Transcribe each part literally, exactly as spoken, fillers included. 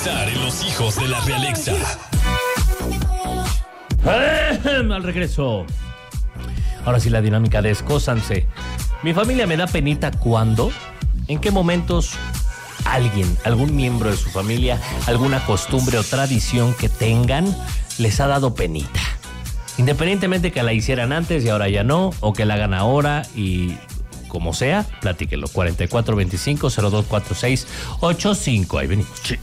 regresar en Los Hijos de la Realexa. Al regreso. Ahora sí, la dinámica de Escózanse. Mi familia me da penita cuando, en qué momentos alguien, algún miembro de su familia, alguna costumbre o tradición que tengan, les ha dado penita. Independientemente que la hicieran antes y ahora ya no, o que la hagan ahora y como sea, platíquenlo. cuarenta y cuatro veinticinco cero dos cuatro seis ocho cinco. Ahí venimos. Sí.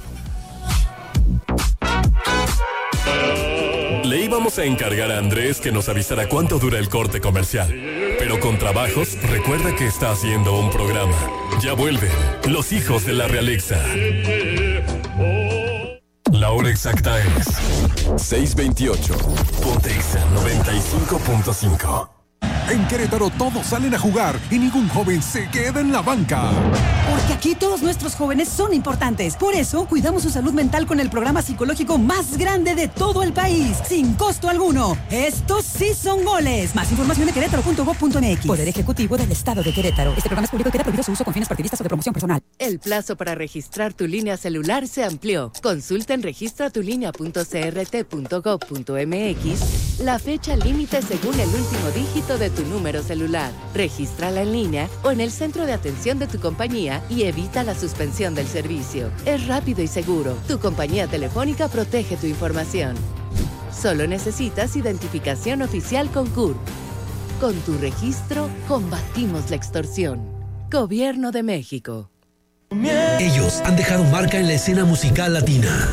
Le íbamos a encargar a Andrés que nos avisara cuánto dura el corte comercial. Pero con trabajos, recuerda que está haciendo un programa. Ya vuelven Los Hijos de la Realexa. La hora exacta es seis veintiocho. Ponte Exa noventa y cinco punto cinco. En Querétaro todos salen a jugar y ningún joven se queda en la banca. Porque aquí todos nuestros jóvenes son importantes. Por eso cuidamos su salud mental con el programa psicológico más grande de todo el país, sin costo alguno. Estos sí son goles. Más información en querétaro punto gob punto eme equis. Poder Ejecutivo del Estado de Querétaro. Este programa es público y queda prohibido su uso con fines partidistas o de promoción personal. El plazo para registrar tu línea celular se amplió. Consulta en registra tu línea punto c r t punto gob punto eme equis la fecha límite según el último dígito de tu número celular. Regístrala en línea o en el centro de atención de tu compañía y evita la suspensión del servicio. Es rápido y seguro. Tu compañía telefónica protege tu información. Solo necesitas identificación oficial con C U R P. Con tu registro, combatimos la extorsión. Gobierno de México. Ellos han dejado marca en la escena musical latina.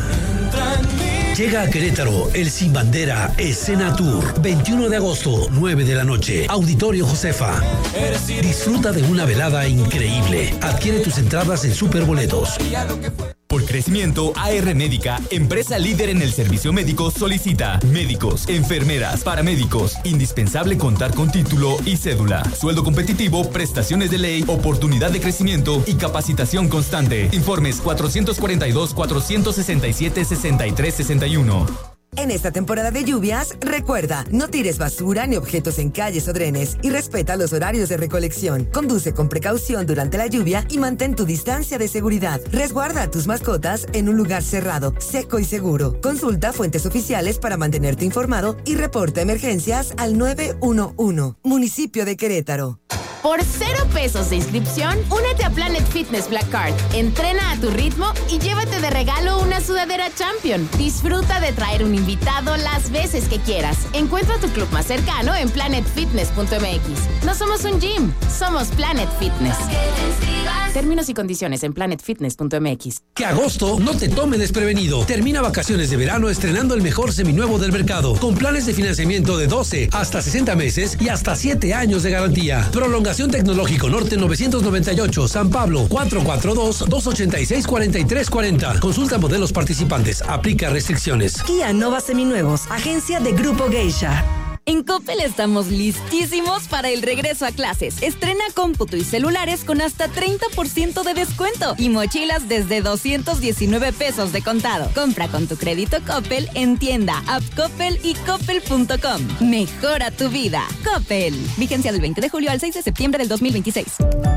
Llega a Querétaro el Sin Bandera Escena Tour, veintiuno de agosto, nueve de la noche, Auditorio Josefa. Disfruta de una velada increíble. Adquiere tus entradas en Superboletos. Por crecimiento, A R Médica, empresa líder en el servicio médico, solicita médicos, enfermeras, paramédicos. Indispensable contar con título y cédula. Sueldo competitivo, prestaciones de ley, oportunidad de crecimiento y capacitación constante. Informes cuatrocientos cuarenta y dos, cuatrocientos sesenta y siete, sesenta y tres sesenta y uno. En esta temporada de lluvias, recuerda, no tires basura ni objetos en calles o drenes y respeta los horarios de recolección. Conduce con precaución durante la lluvia y mantén tu distancia de seguridad. Resguarda a tus mascotas en un lugar cerrado, seco y seguro. Consulta fuentes oficiales para mantenerte informado y reporta emergencias al nueve uno uno. Municipio de Querétaro. Por cero pesos de inscripción, únete a Planet Fitness Black Card. Entrena a tu ritmo y llévate de regalo una sudadera Champion. Disfruta de traer un invitado las veces que quieras. Encuentra tu club más cercano en planet fitness punto eme equis. No somos un gym, somos Planet Fitness. Términos y condiciones en planet fitness punto eme equis. Que agosto no te tome desprevenido. Termina vacaciones de verano estrenando el mejor seminuevo del mercado, con planes de financiamiento de doce hasta sesenta meses y hasta siete años de garantía. Prolongación Tecnológico Norte novecientos noventa y ocho, San Pablo, cuatro cuatro dos, dos ocho seis, cuatro tres cuatro cero. Consulta modelos participantes. Aplica restricciones. Kia Nova Seminuevos, agencia de Grupo Geisha. En Coppel estamos listísimos para el regreso a clases. Estrena cómputo y celulares con hasta treinta por ciento de descuento y mochilas desde doscientos diecinueve pesos de contado. Compra con tu crédito Coppel en tienda, app Coppel y coppel punto com. Mejora tu vida. Coppel. Vigencia del veinte de julio al seis de septiembre del dos mil veintiséis.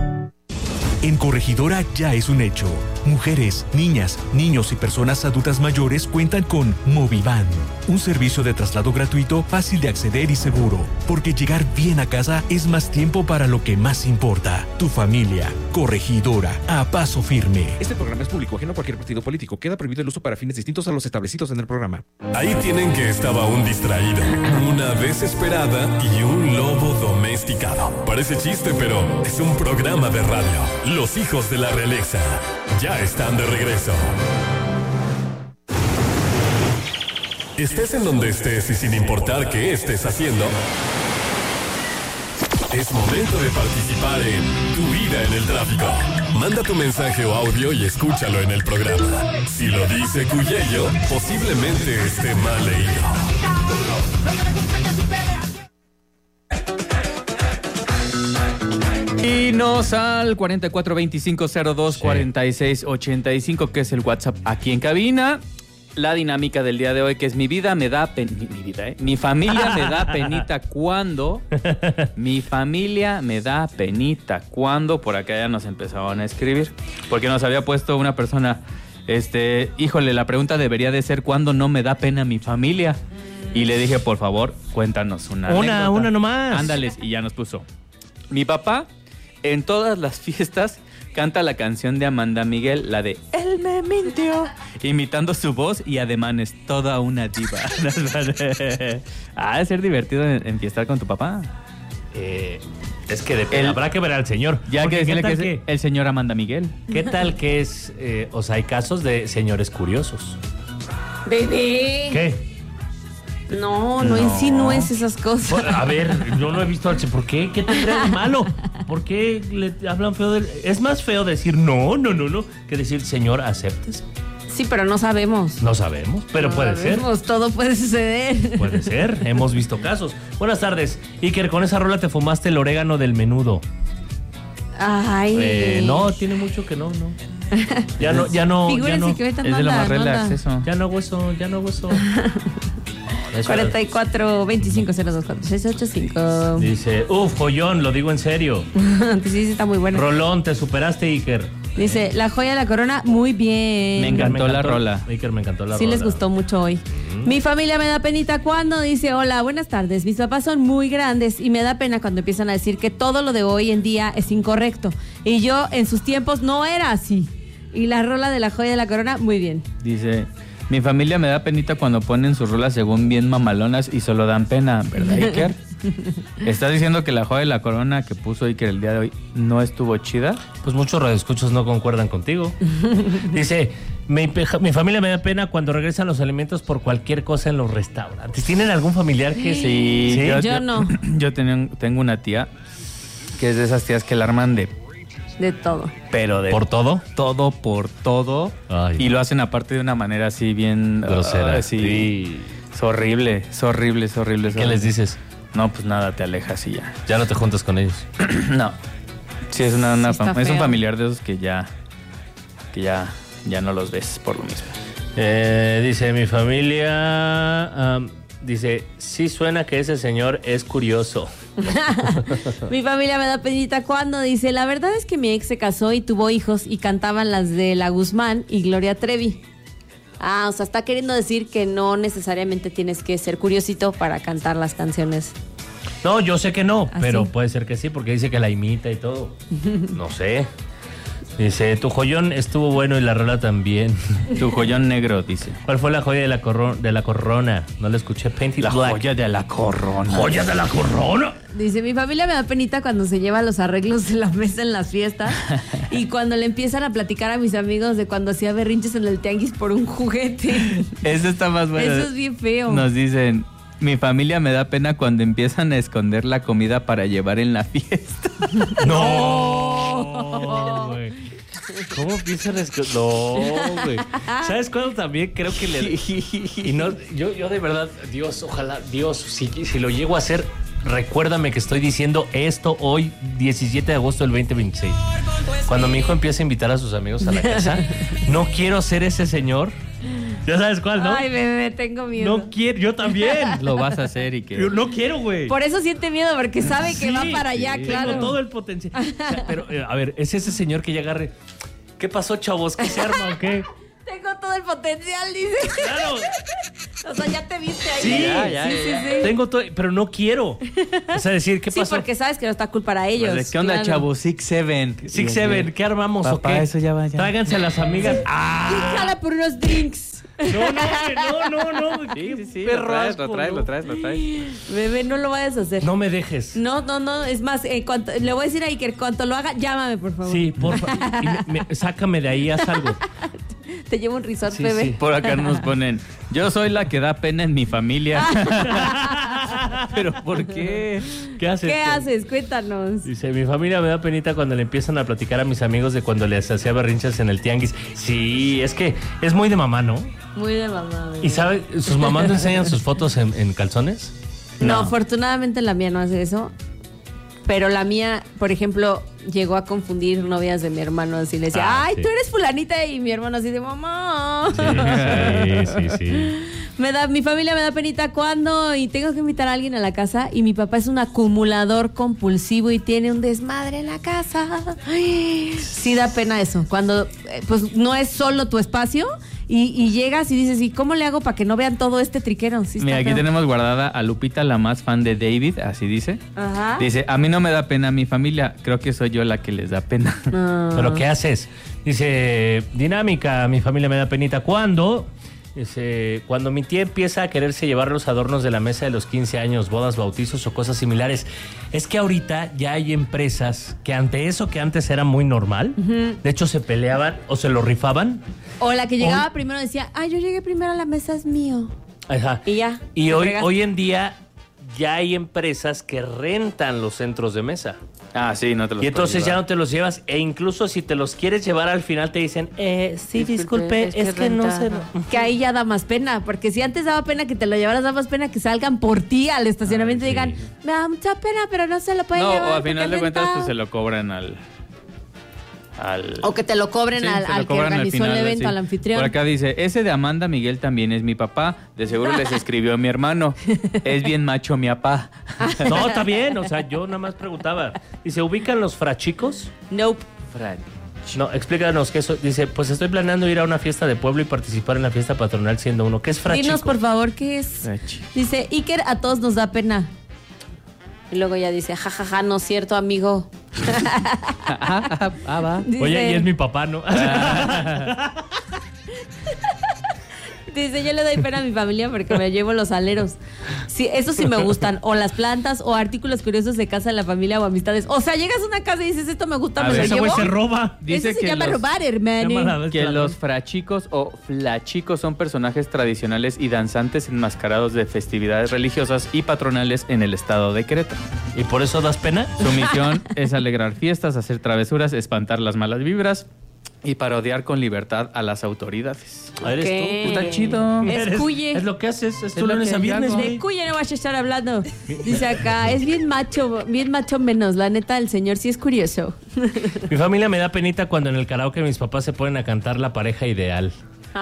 En Corregidora ya es un hecho. Mujeres, niñas, niños y personas adultas mayores cuentan con Movivan, un servicio de traslado gratuito, fácil de acceder y seguro, porque llegar bien a casa es más tiempo para lo que más importa, tu familia. Corregidora, a paso firme. Este programa es público, ajeno a cualquier partido político. Queda prohibido el uso para fines distintos a los establecidos en el programa. Ahí tienen que estaba un distraído, una desesperada y un lobo domesticado. Parece chiste, pero es un programa de radio. Los Hijos de la Realexa ya están de regreso. Estés en donde estés y sin importar qué estés haciendo, es momento de participar en Tu Vida en el Tráfico. Manda tu mensaje o audio y escúchalo en el programa. Si lo dice Cuyello, posiblemente esté mal leído. Y nos al cuarenta y cuatro veinticinco cero dos cuarenta y seis ochenta y cinco, que es el WhatsApp aquí en cabina. La dinámica del día de hoy, que es mi vida me da pen... mi, mi vida, ¿eh? Mi familia me da penita cuando. Mi familia me da penita cuando. Por acá ya nos empezaban a escribir. Porque nos había puesto una persona Este, híjole, la pregunta debería de ser ¿cuándo no me da pena mi familia? Y le dije, por favor, cuéntanos una Una, anécdota. una nomás. Ándales, y ya nos puso. Mi papá, en todas las fiestas, canta la canción de Amanda Miguel, la de Él me mintió, imitando su voz y ademanes, toda una diva. Ah, de ser divertido en, en fiestar con tu papá. Eh, es que depende. El- Habrá que ver al señor. Ya Porque que decirle ¿qué que tal es el señor Amanda Miguel. ¿Qué tal que es? eh, o sea, hay casos de señores curiosos. Bebé. ¿Qué? No, no, No. insinúes esas cosas. Por- a ver, yo no he visto al... ¿Por qué? ¿Qué tendría de malo? ¿Por qué le hablan feo de...? Es más feo decir no, no, no, no, que decir señor, aceptes. Sí, pero no sabemos. No sabemos, pero No puede sabemos, todo puede suceder. ser. Puede ser, hemos visto casos. Buenas tardes. Iker, con esa rola te fumaste el orégano del menudo. Ay. Eh, no, tiene mucho que no, no. Ya no, ya no. Figúrense ya no. que ahorita no Es de lo anda, más no relax anda. eso. Ya no hago eso, ya no hago eso. cuarenta y cuatro, veinticinco, cero dos cuatro, seis ocho cinco. Dice, uf, joyón, lo digo en serio. Sí, sí, está muy bueno. Rolón, te superaste, Iker. Dice, la joya de la corona, muy bien. Me encantó la rola. Iker, me encantó la Sí rola. les gustó mucho hoy. Mi familia me da penita cuando dice, hola, buenas tardes. Mis papás son muy grandes y me da pena cuando empiezan a decir que todo lo de hoy en día es incorrecto. Y yo en sus tiempos no era así. Y la rola de la joya de la corona, muy bien. Dice, mi familia me da penita cuando ponen sus rolas según bien mamalonas y solo dan pena, ¿verdad, Iker? ¿Estás diciendo que la joya de la corona que puso Iker el día de hoy no estuvo chida? Pues muchos radioescuchos no concuerdan contigo. Dice, mi, peja- mi familia me da pena cuando regresan los alimentos por cualquier cosa en los restaurantes. ¿Tienen algún familiar que Sí, ¿Sí? Yo no. Yo tenía- tengo una tía que es de esas tías que la arman de... De todo. Pero de... ¿Por todo? Todo por todo. Ay. Y lo hacen aparte de una manera así bien... Grosera. ah, sí. Sí. Es horrible, es horrible, es horrible. es ¿Qué horrible. les dices? No, pues nada, te alejas y ya. Ya no te juntas con ellos. No. Sí, es una, una Sí está fam- es un feo. familiar de esos que ya... Que ya, ya no los ves por lo mismo. Eh, dice, mi familia... am, dice, sí suena que ese señor es curioso. Mi familia me da penita cuando dice, la verdad es que mi ex se casó y tuvo hijos y cantaban las de La Guzmán y Gloria Trevi. Ah, o sea, está queriendo decir que no necesariamente tienes que ser curiosito para cantar las canciones. No, yo sé que no, ¿Ah, pero sí? puede ser que sí, porque dice que la imita y todo. No sé. Dice, tu joyón estuvo bueno y la rola también. Tu joyón negro, dice. ¿Cuál fue la joya de la, corro- de la corona? No la escuché. Painted La Black. joya de la corona. ¿Joya de la corona? Dice, mi familia me da penita cuando se lleva los arreglos de la mesa en las fiestas y cuando le empiezan a platicar a mis amigos de cuando hacía berrinches en el tianguis por un juguete. Eso está más bueno. Eso es bien feo. Nos dicen, mi familia me da pena cuando empiezan a esconder la comida para llevar en la fiesta. No, güey. ¿Cómo empiezan a esco- No, güey. ¿Sabes cuándo también creo que le... Y no, yo, yo de verdad, Dios, ojalá, Dios, si, si lo llego a hacer, recuérdame que estoy diciendo esto hoy, diecisiete de agosto del veinte veintiséis. Cuando mi hijo empieza a invitar a sus amigos a la casa, no quiero ser ese señor. Ya sabes cuál, ¿no? Ay, bebé, tengo miedo. No quiero, yo también. Lo vas a hacer y que... Yo no quiero, güey. Por eso siente miedo, porque sabe que Sí, va para allá, sí. claro. Tengo todo el potencial. O sea, pero, eh, a ver, es ese señor que ya agarre. ¿Qué pasó, chavos? ¿Qué se arma o qué? Tengo todo el potencial, dice. Claro. O sea, ya te viste ahí. Sí, Ya, ya, sí, ya. sí, sí. Tengo todo, pero no quiero. O sea, decir, ¿qué Sí, pasó? porque sabes que no está cool para ellos. Pues, ¿qué onda, claro. chavos? Six Seven. Six Seven, ¿qué armamos o Papá, qué? eso ya va, ya. Tráiganse a las amigas. ¡Ah! Y jala por unos drinks. No, no, no, no, no. Sí, sí, sí. Perro Lo traes, asco, lo traes, ¿no? lo traes, lo traes. Bebé, no lo vayas a hacer. No me dejes. No, no, no. Es más, eh, cuanto- le voy a decir a Iker, cuanto lo haga, llámame, por favor. Sí, porfa. Y me- me- sácame de ahí, haz algo. Te llevo un risort, Sí, bebé. sí. Por acá nos ponen, yo soy la que da pena en mi familia. ¿Pero por qué? ¿Qué haces? ¿Qué haces? Cuéntanos. Dice, mi familia me da penita cuando le empiezan a platicar a mis amigos de cuando les hacía berrinches en el tianguis. Sí, es que es muy de mamá, ¿no? Muy de mamá, bebé. ¿Y sabe, sus mamás no enseñan sus fotos en, en calzones? No, afortunadamente la mía no hace eso. Pero la mía, por ejemplo, llegó a confundir novias de mi hermano. Así le decía, Ah, ay, sí. tú eres fulanita. Y mi hermano así de, mamá. Sí, sí, sí, sí. Me da, mi familia me da penita cuando y tengo que invitar a alguien a la casa y mi papá es un acumulador compulsivo y tiene un desmadre en la casa. Ay, sí da pena eso, cuando eh, pues no es solo tu espacio y, y llegas y dices, ¿y cómo le hago para que no vean todo este triquero? Sí, mira, aquí feo. Tenemos guardada a Lupita, la más fan de David, así dice. Ajá. Dice, a mí no me da pena mi familia, creo que soy yo la que les da pena. No. ¿Pero qué haces? Dice, dinámica, mi familia me da penita cuando... Dice, cuando mi tía empieza a quererse llevar los adornos de la mesa de los quince años, bodas, bautizos o cosas similares. Es que ahorita ya hay empresas que ante eso que antes era muy normal, uh-huh. de hecho se peleaban o se lo rifaban. O la que llegaba hoy, primero decía, ah, yo llegué primero a la mesa, es mío. Ajá. Y ya. Y hoy, hoy en día ya hay empresas que rentan los centros de mesa. Ah, sí, no te los Y entonces ya no te los llevas. E incluso si te los quieres llevar al final te dicen, eh, sí, disculpe, es que, es que no se... Que ahí ya da más pena, porque si antes daba pena que te lo llevaras, da más pena que salgan por ti al estacionamiento ah, y digan, sí. me da mucha pena, pero no se lo pueden no, llevar. No, o al final de cuentas pues se lo cobran al... Al... O que te lo cobren sí, al, al que organizó al final, el evento, sí. al anfitrión. Por acá dice, ese de Amanda Miguel también es mi papá. De seguro les escribió mi hermano. Es bien macho mi papá. No, está bien. O sea, yo nada más preguntaba. ¿Y se ubican los frachicos? Nope. Frach. No, explícanos qué eso. Dice, pues estoy planeando ir a una fiesta de pueblo y participar en la fiesta patronal siendo uno. ¿Qué es frachico? Dinos, por favor, ¿qué es? Frachico. Dice, Iker, a todos nos da pena. Y luego ya dice, jajaja, ja, ja, no es cierto, amigo. ah, ah, va. Dice, oye, y es mi papá, ¿no? Dice, yo le doy pena a mi familia porque me llevo los aleros. Sí, eso sí me gustan. O las plantas, o artículos curiosos de casa de la familia o amistades. O sea, llegas a una casa y dices, esto me gusta, a me ver, lo llevo. Se roba. Dice eso se que llama los, robar, hermano. Que los frachicos o flachicos son personajes tradicionales y danzantes enmascarados de festividades religiosas y patronales en el estado de Querétaro. ¿Y por eso das pena? Su misión es alegrar fiestas, hacer travesuras, espantar las malas vibras y parodiar con libertad a las autoridades. ¿Eres ¿Qué? tú? Está chido. Es cuye. Es lo que haces. Es, es tú lunes a viernes, De cuye no vas a estar hablando. Dice acá, es bien macho, bien macho menos. La neta, el señor sí es curioso. Mi familia me da penita cuando en el karaoke mis papás se ponen a cantar La Pareja Ideal.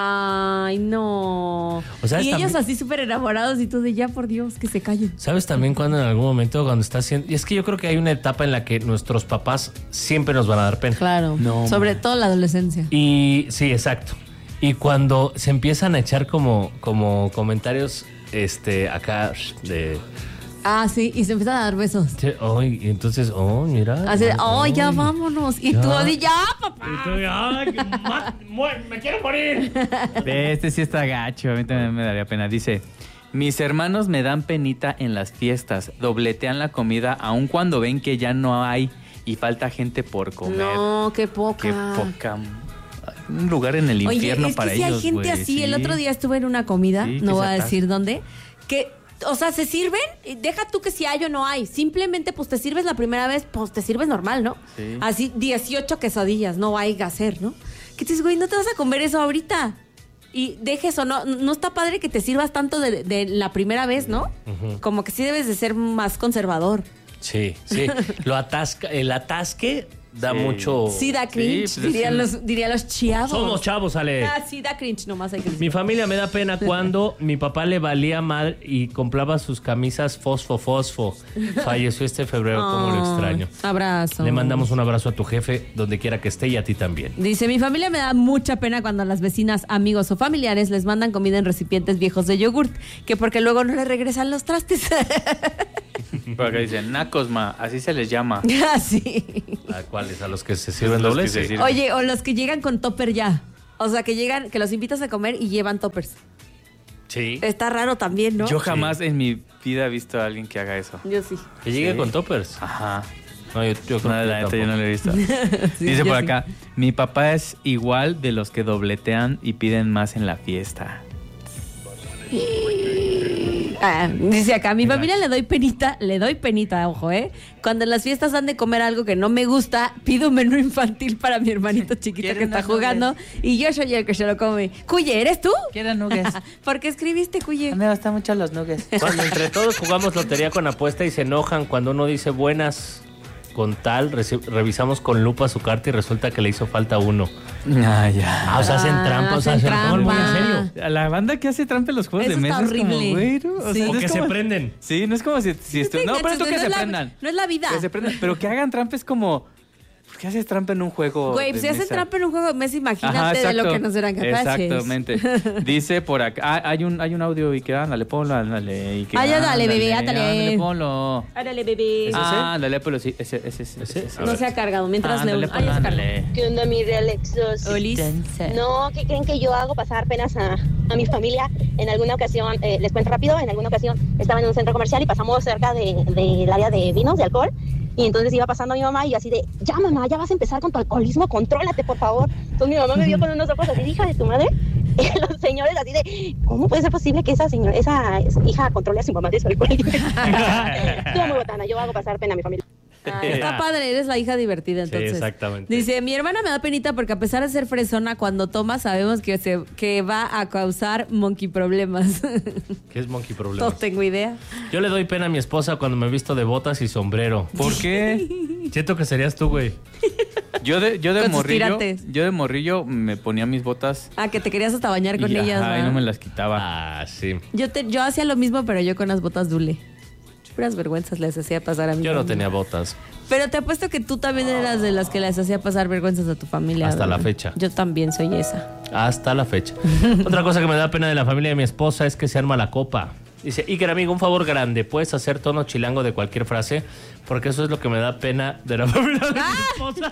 Ay, no. O sea, y ellos también... así súper enamorados y tú de ya, por Dios, que se callen. ¿Sabes también cuando en algún momento cuando estás haciendo... Y es que yo creo que hay una etapa en la que nuestros papás siempre nos van a dar pena. Claro, no, sobre man. todo la adolescencia. Y sí, exacto. Y cuando se empiezan a echar como, como comentarios este, acá de... Ah, sí, y se empiezan a dar besos. Sí, oh, y entonces, oh, mira. Así de, oh, oh, ya vámonos. Y ya. tú, así, ya, papá. Y tú, ay, que ma- me quiero morir. Este sí está gacho, a mí también me daría pena. Dice, mis hermanos me dan penita en las fiestas, dobletean la comida aun cuando ven que ya no hay y falta gente por comer. No, qué poca. Qué poca. Un lugar en el infierno Oye, es para que si ellos, hay gente güey, así. sí. El otro día estuve en una comida, sí, no voy a atas. decir dónde, que... O sea, se sirven, deja tú que si hay o no hay. Simplemente, pues te sirves la primera vez, pues te sirves normal, ¿no? Sí. Así, dieciocho quesadillas, no hay que hacer, ¿no? Que dices, güey, no te vas a comer eso ahorita. Y dejes o no, no está padre que te sirvas tanto de, de la primera vez, ¿no? Uh-huh. Como que sí debes de ser más conservador. Sí, sí. Lo atasca, el atasque da sí. mucho... Sí, da cringe, sí, pues dirían, sí. los, dirían los chavos. Somos chavos, Ale. Ah, sí, da cringe, nomás hay que decir. Mi familia me da pena cuando mi papá le valía mal y compraba sus camisas fosfo, fosfo. Falleció este febrero, oh, como lo extraño. Abrazo. Le mandamos un abrazo a tu jefe, donde quiera que esté, y a ti también. Dice, mi familia me da mucha pena cuando las vecinas, amigos o familiares les mandan comida en recipientes viejos de yogurt, que porque luego no les regresan los trastes. Por acá dicen, nacos, ma, así se les llama. Ah, sí. ¿A cuáles? ¿A los que se sirven dobles? Se sirven. Oye, o los que llegan con topper ya. O sea, que llegan, que los invitas a comer y llevan toppers. Sí. Está raro también, ¿no? Yo jamás sí. en mi vida he visto a alguien que haga eso. Yo sí. ¿Que llegue sí. con toppers? Ajá. No, yo, yo creo no, que la neta yo no lo he visto. sí, Dice por sí. acá, mi papá es igual de los que dobletean y piden más en la fiesta. Ah, dice acá, a mi familia le doy penita, le doy penita, ojo, ¿eh? Cuando en las fiestas han de comer algo que no me gusta, pido un menú infantil para mi hermanito chiquito que está jugando nuggets. Y yo soy el que se lo come. Cuye, ¿eres tú? Quiero nuggets. ¿Por qué escribiste, Cuye? A mí me gustan mucho los nuggets. Cuando entre todos jugamos lotería con apuesta y se enojan cuando uno dice buenas, con tal, reci- revisamos con lupa su carta y resulta que le hizo falta uno. Ah, ya. Ah, o sea, hacen trampa, o sea, hacen se lo toman muy en trampa. serio. A la banda que hace trampa en los juegos Eso de está mesa es como, horrible. güey, ¿no? O Sí. sea, O no que es se como- prenden. Sí, no es como si, si estu- No, pero esto que no se es la- prendan. No es la vida. Que se prendan. Pero que hagan trampa es como... ¿Por qué haces trampa en un juego Güey, de si haces mesa? trampa en un juego de mesa, imagínate Ajá, de lo exacto. que no serán capaces. Exactamente. Dice por acá, ah, hay un hay un audio y que ándale, ponlo, ándale. Y que, Ay, ándale, bebé, ándale. Ándale, ponlo. Árale, bebé. Ah, ándale, pero sí, ese, ese, ese. ese, ese. No se ha cargado. Mientras Ándale, Leo. ponlo, Ah, ya se cargó. ándale. ¿Qué onda, mi Realexos? Olis. No, ¿qué creen que yo hago? Pasar penas a, a mi familia. En alguna ocasión, eh, les cuento rápido, en alguna ocasión estaba en un centro comercial y pasamos cerca de- del área de vinos, de alcohol. Y entonces iba pasando mi mamá y yo así de, ya mamá, ya vas a empezar con tu alcoholismo, contrólate, por favor. Entonces mi mamá me vio con unos ojos así, hija de tu madre. Y los señores así de, ¿cómo puede ser posible que esa señora, esa hija controle a su mamá de su alcoholismo? Estuvo muy botana, yo hago pasar pena a mi familia. Ay, está padre, eres la hija divertida, entonces. Sí, exactamente. Dice, mi hermana me da penita porque a pesar de ser fresona, cuando toma sabemos que, se, que va a causar monkey problemas. ¿Qué es monkey No problemas? tengo idea. Yo le doy pena a mi esposa cuando me visto de botas y sombrero. ¿Por qué? Siento que serías tú, güey. Yo de, yo de Con sus morrillo, tirantes. yo de morrillo me ponía mis botas Ah, que te querías hasta bañar con y, ellas, ajá, y ¿verdad? no me las quitaba. Ah, sí. Yo, te, yo hacía lo mismo, pero yo con las botas Dule. Puras vergüenzas les hacía pasar a mí. Yo no tenía botas. Pero te apuesto que tú también eras de las que les hacía pasar vergüenzas a tu familia. Hasta la ¿verdad? fecha. Yo también soy esa. Hasta la fecha. Otra cosa que me da pena de la familia de mi esposa es que se arma la copa. Dice, Iker, amigo, un favor grande. ¿Puedes hacer tono chilango de cualquier frase? Porque eso es lo que me da pena de la familia de mi esposa.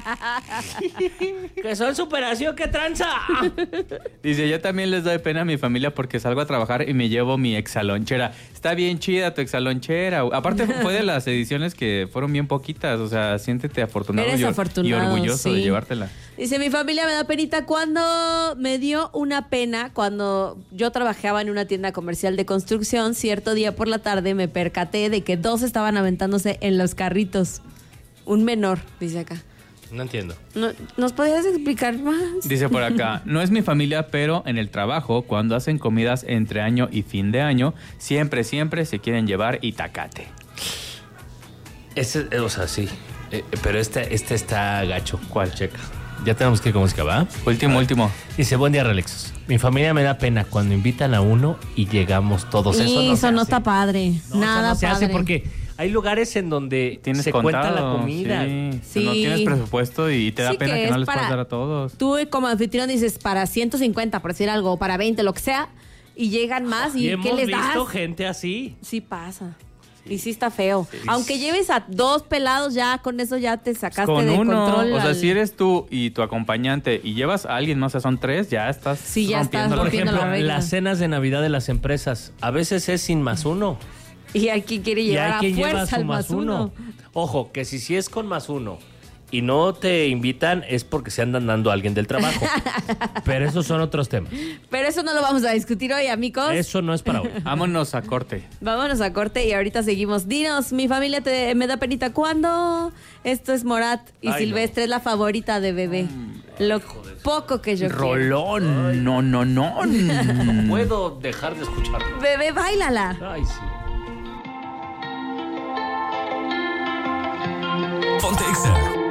Que son superación, qué tranza. Dice, yo también les doy pena a mi familia porque salgo a trabajar y me llevo mi exalonchera. Está bien chida tu exalonchera. Aparte fue de las ediciones que fueron bien poquitas. O sea, siéntete afortunado, Eres y, or- afortunado, y orgulloso de sí. llevártela. Dice, mi familia me da penita cuando me dio una pena cuando yo trabajaba en una tienda comercial de construcción. Cierto día por la tarde me percaté de que dos estaban aventándose en los carritos. Un menor, dice acá. No entiendo. No, ¿Nos podrías explicar más? Dice por acá, no es mi familia, pero en el trabajo, cuando hacen comidas entre año y fin de año, siempre, siempre se quieren llevar itacate. Ese, eh, o sea, sí. Eh, pero este, este está gacho. ¿Cuál? Checa. Ya tenemos que ir con música, ¿va? Último, último. Dice, buen día, Relexos. Mi familia me da pena cuando invitan a uno y llegamos todos. Y Eso no, eso se no hace. está padre. No, Nada eso no se padre. hace porque hay lugares en donde Tienes se contado, cuenta la comida. Sí. Sí. No tienes presupuesto y te da Sí, pena que que, no es les para- puedas dar a todos. Tú como anfitrión dices para ciento cincuenta, por decir algo, o para veinte, lo que sea, y llegan más y, Y ¿qué hemos les visto das? gente así. Sí pasa. Y sí está feo. Aunque lleves a dos pelados, ya con eso ya te sacaste Con de uno, control. o sea, al- si eres tú y tu acompañante y llevas a alguien más, o sea, son tres, ya estás Sí, ya rompiendo estás la Por rompiendo ejemplo, la regla. las cenas de Navidad de las empresas. A veces es sin más uno. Y hay quien quiere Y llevar hay a quien lleva fuerza su al más uno. Ojo, que si sí es con más uno y no te invitan es porque se andan dando a alguien del trabajo. Pero esos son otros temas. Pero eso no lo vamos a discutir hoy, amigos. Eso no es para hoy. Vámonos a corte. Vámonos a corte y ahorita seguimos. Dinos, mi familia te, me da penita. ¿Cuándo? Esto es Morat y Ay, Silvestre, es la favorita de bebé. Lo poco que yo quiero. Rolón, no, no, no. No puedo dejar de escucharlo. Bebé, báilala. Ay, sí. Ponte Exa.